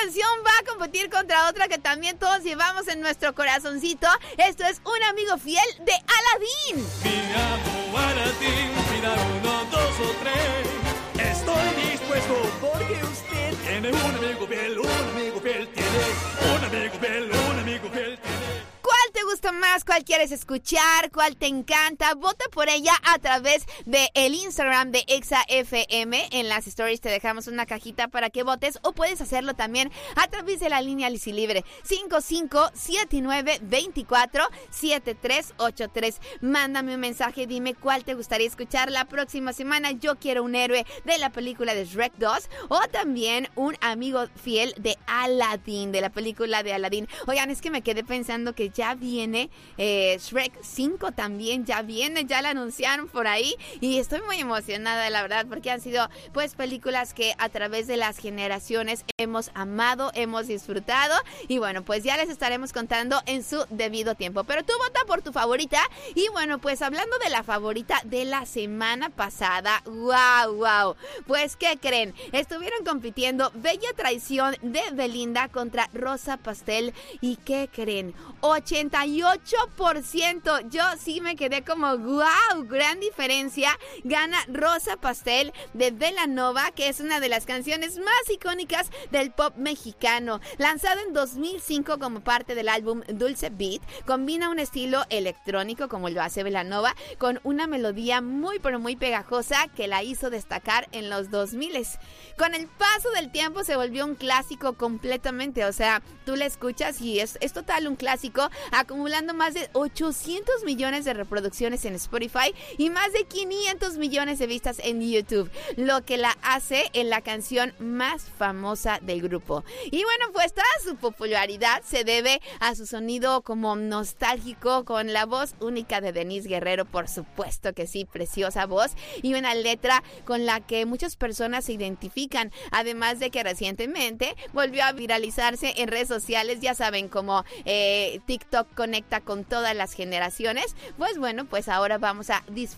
canción va a competir contra otra que también todos llevamos en nuestro corazoncito. Esto es Un amigo fiel de Aladín. Mi amo Aladín, mira 1, 2 o 3. Estoy dispuesto porque usted tiene un amigo fiel, un amigo fiel tiene. Un amigo fiel, un amigo fiel tiene. ¿Cuál te gusta más? ¿Cuál quieres escuchar? ¿Cuál te encanta? Vota por ella a través del Instagram de Exa FM. En las stories te dejamos una cajita para que votes, o puedes hacerlo también a través de la línea Libre 5579247383. Mándame un mensaje, dime cuál te gustaría escuchar la próxima semana. Yo quiero un héroe de la película de Shrek 2, o también un amigo fiel de Aladín, de la película de Aladín. Oigan, es que me quedé pensando que ya viene Shrek 5 también, ya viene, ya la anunciaron por ahí y estoy muy emocionada, la verdad, porque han sido pues películas que a través de las generaciones hemos amado, hemos disfrutado, y bueno, pues ya les estaremos contando en su debido tiempo. Pero tú vota por tu favorita. Y bueno, pues hablando de la favorita de la semana pasada, wow, pues ¿qué creen? Estuvieron compitiendo Bella Traición de Belinda contra Rosa Pastel, y ¿qué creen? 88%. Yo sí me quedé como wow, gran diferencia. Gana Rosa Pastel de Belanova, que es una de las canciones más icónicas del pop mexicano. Lanzado en 2005 como parte del álbum Dulce Beat, combina un estilo electrónico como lo hace Belanova con una melodía muy pero muy pegajosa que la hizo destacar en los 2000. Con el paso del tiempo se volvió un clásico completamente, o sea, tú la escuchas y es total un clásico, acumulando más de 800 millones de reproducciones en Spotify y más de 500 millones de vistas en YouTube, lo que la hace en la canción más famosa del grupo. Y bueno, pues toda su popularidad se debe a su sonido como nostálgico, con la voz única de Denise Guerrero, por supuesto que sí, preciosa voz, y una letra con la que muchas personas se identifican, además de que recientemente volvió a viralizarse en redes sociales, ya saben, como TikTok conecta con todas las generaciones. Pues bueno, pues ahora vamos a disfrutar